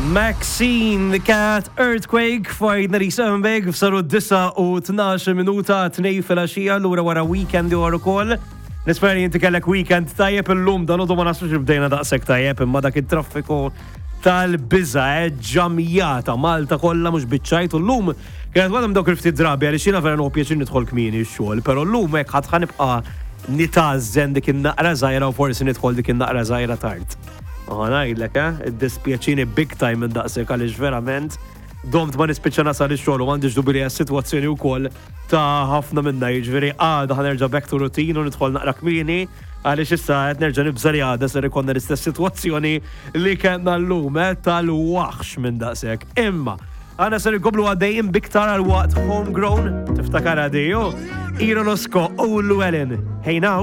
Maxine, the Cat, Earthquake, finally sembek f'saru 9 u 12 minuta 2 fil-axija l-ura wara weekend u ukoll. Nisperi inti kellek weekend tajjeb illum dan u ma nasbux bdejna daqshekk tajjeb imma dak it-traffiku tal-biża ġamjata Malta kollha mhux biċċajt u llum kienet waħda dawk il-ftit drabi għaliex jiena vera nħobb pjaċir nidħol kmieni x-xogħol, però llum hekk ħadd nibqa' nitażżen dik in-naqra żgħira u forsi nidħol dik in-naqra żgħira tard. Ngħidlek, id-dispjaċini big time minn daqshekk għaliex verament domt ma nispiċċa nasal ix-xogħol u m'għandix dubri sitwazzjoni wkoll ta' ħafna minna jiġifieri għada ħanerġa' back to routine u nidħol naqra kmieni għaliex issa qed nerġa' nibża li għada ser ikollna l-istess sitwazzjoni li kellna llum tal-waħx minn daqshekk. Imma għana ser ikomplu għaddejjin biktar għal waqt homegrown tiftakar għadejju Ironosko u Llewellyn. Hey now.